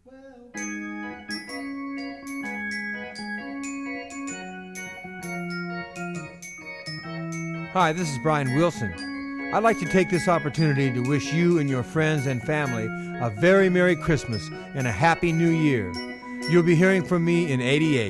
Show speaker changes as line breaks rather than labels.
Hi, this is Brian Wilson. I'd like to take this opportunity to wish you and your friends and family a very Merry Christmas and a Happy New Year. You'll be hearing from me in '88.